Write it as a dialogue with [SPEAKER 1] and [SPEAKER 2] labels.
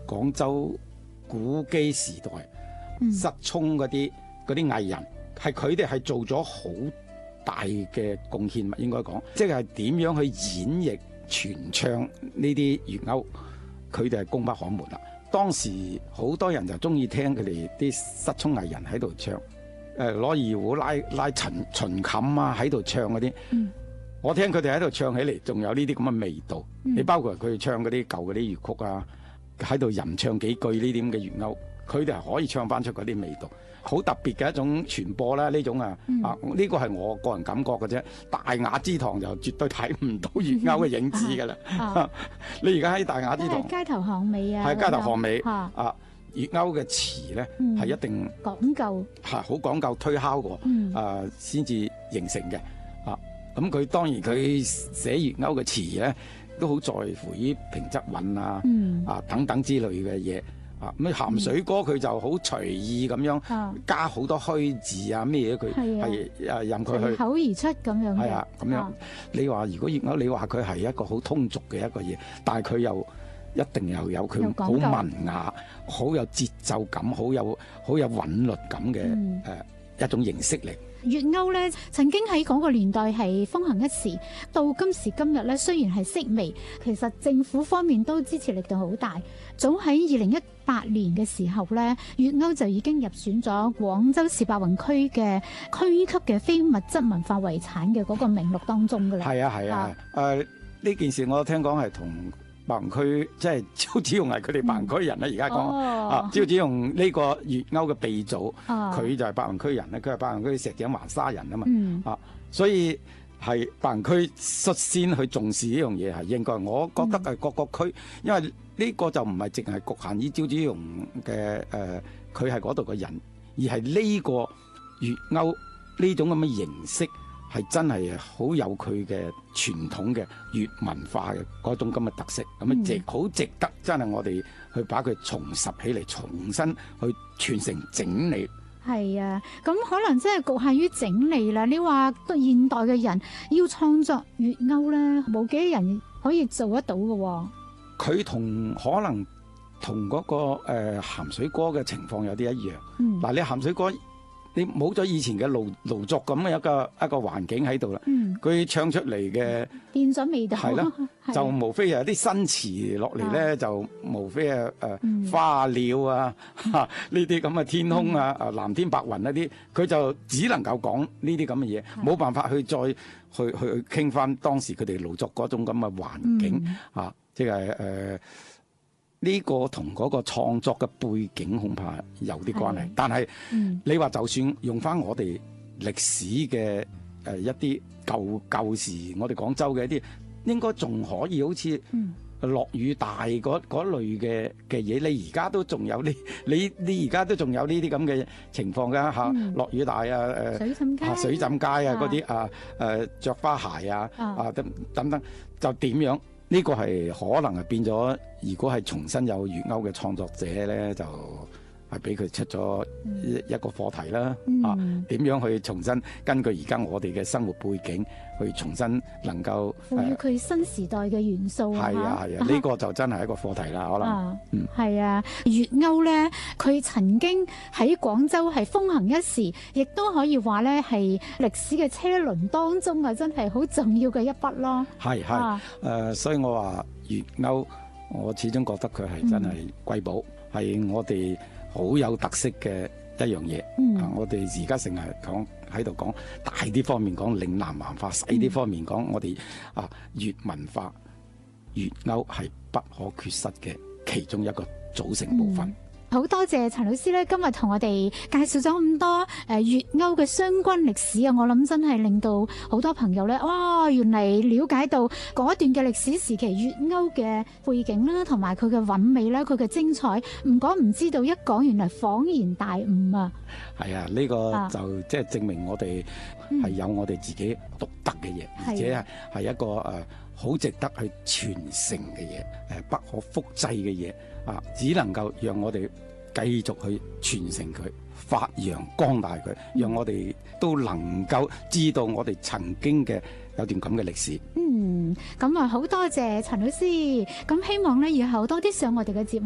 [SPEAKER 1] 廣州古基時代失聰嗰啲藝人，係佢哋係做咗好大嘅貢獻，應該講，即係點樣去演繹傳唱呢啲粵謳，佢哋係功不可沒啦。當時好多人就中意聽佢哋啲失聰藝人喺度唱，攞二胡拉秦琴啊喺度唱嗰啲。我聽佢哋喺度唱起嚟，仲有呢啲咁嘅味道。你包括佢哋唱嗰啲舊嗰啲粵曲啊，喺度吟唱幾句呢啲咁嘅粵謳，佢哋係可以唱翻出嗰啲味道，好特別嘅一種傳播啦。呢種呢個係我個人感覺嘅啫。大雅之堂就絕對睇唔到粵謳嘅影子㗎啦。你而家喺大雅之堂，
[SPEAKER 2] 街頭巷尾啊，
[SPEAKER 1] 係街頭巷尾啊。粵謳嘅詞咧係一定
[SPEAKER 2] 講究，
[SPEAKER 1] 係好講究推敲過先至形成嘅。咁佢當然佢寫粵謳嘅詞咧，都好在乎於平仄韻啊，等等之類嘅嘢。咁鹹水歌佢就好隨意咁樣加好多虛字啊咩嘢，佢係任佢去
[SPEAKER 2] 口而出咁樣嘅。
[SPEAKER 1] 係啊，咁樣你話如果粵謳，你話佢係一個好通俗嘅一個嘢，但係佢又一定又有佢好文雅、好有節奏感、好有韻律感嘅一種形式嚟。
[SPEAKER 2] 粵謳咧曾經喺嗰個年代係風行一時，到今時今日咧雖然係式微，其實政府方面都支持力度好大。早喺2018年嘅時候咧，粵謳就已經入選咗廣州市白雲區嘅區級嘅非物質文化遺產嘅嗰個名錄當中㗎啦。
[SPEAKER 1] 係啊，呢件事我聽講係同白雲區即係招子榕係佢哋白雲區人咧，而家講招子榕呢個粵謳嘅鼻祖，佢就係白雲區人咧，佢係白雲區石井環沙人啊嘛，所以係白雲區率先去重視呢樣嘢係應該。我覺得係各個區，因為呢個就唔係淨係局限於招子榕嘅佢係嗰度嘅人，而係呢個粵謳呢種咁嘅形式。係真係好有佢嘅傳統嘅粵文化嘅嗰種咁嘅特色，咁好值得真係我哋去把佢重拾起嚟，重新去傳承整理。
[SPEAKER 2] 係啊，咁可能真係局限於整理啦。你話現代嘅人要創作粵謳咧，冇幾多人可以做得到嘅。
[SPEAKER 1] 佢可能同嗰個鹹水歌嘅情況有啲一樣。嗱，你鹹水歌。你冇咗以前嘅勞作咁嘅一個環境喺度啦，佢唱出嚟嘅
[SPEAKER 2] 變咗味道，
[SPEAKER 1] 係啦，就無非係啲新詞落嚟咧，就無非係花鳥啊，呢啲咁嘅天空啊，藍天白雲一啲，佢就只能夠講呢啲咁嘅嘢，冇辦法去再去傾翻當時佢哋勞作嗰種咁嘅環境即係呢個同嗰個創作嘅背景恐怕有啲關係，但係你話就算用翻我哋歷史嘅一啲舊時，我哋廣州嘅一啲，應該仲可以好似落雨大嗰類嘅嘢，你而家都仲有你而家都仲有呢啲咁嘅情況㗎嚇，落雨大水浸街啊嗰啲著花鞋等等，就點樣？呢個係可能係變咗，如果係重新有粵謳嘅創作者咧，就係俾佢出咗一個課題啦。點樣去重新根據而家我哋嘅生活背景，去重新能夠
[SPEAKER 2] 賦予佢新時代嘅元素。
[SPEAKER 1] 係啊，呢個就真係一個課題啦。可能
[SPEAKER 2] 係啊，粵謳咧，佢曾經喺廣州係風行一時，亦都可以話咧係歷史嘅車輪當中真係好重要嘅一筆咯。
[SPEAKER 1] 係所以我話粵謳，我始終覺得佢係真係瑰寶，係我哋好有特色嘅一樣嘢。我哋而家成日喺度講大啲方面講嶺南文化，細啲方面講我哋粵文化，粵謳係不可缺失嘅其中一個組成部分。
[SPEAKER 2] 好多謝陳老師咧，今日同我哋介紹咗咁多粵謳嘅相關歷史啊！我諗真係令到好多朋友咧，原嚟了解到嗰段嘅歷史時期粵謳嘅背景啦，同埋佢嘅韻味啦，佢嘅精彩。唔講唔知道，一講原來恍然大悟啊！
[SPEAKER 1] 係啊，呢個就即係證明我哋係有我哋自己獨特嘅嘢，而且係一個好值得去傳承嘅嘢，不可複製嘅嘢。只能夠讓我哋繼續去傳承佢，發揚光大佢，讓我哋都能夠知道我哋曾經嘅有段咁嘅歷史。
[SPEAKER 2] 咁好多謝陳老師，咁希望咧以後多啲上我哋嘅節目。